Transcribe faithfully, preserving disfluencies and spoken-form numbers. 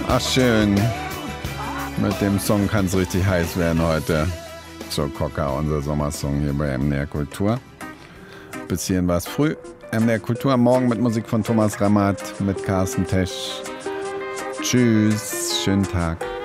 Ach schön. Mit dem Song kann es richtig heiß werden heute. So Cocker, unser Sommersong hier bei M D R Kultur. Bis hierhin war es früh. M D R Kultur am Morgen mit Musik von Thomas Remmert, mit Carsten Tesch. Tschüss, schönen Tag.